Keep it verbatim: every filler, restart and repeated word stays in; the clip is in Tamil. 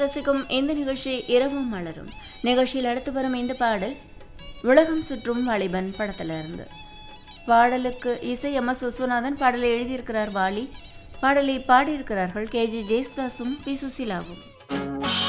ரசிக்கும் இந்த நிகழ்ச்சி இரவும் மலரும் நிகழ்ச்சியில் அடுத்து வரும் இந்த பாடல் உலகம் சுற்றும் வாலிபன் படத்திலிருந்து. பாடலுக்கு இசை எம் எஸ் விஸ்வநாதன், பாடலை எழுதியிருக்கிறார் வாலி, பாடலை பாடியிருக்கிறார்கள் கே ஜி ஜேசுதாசும் பி சுசிலாவும்.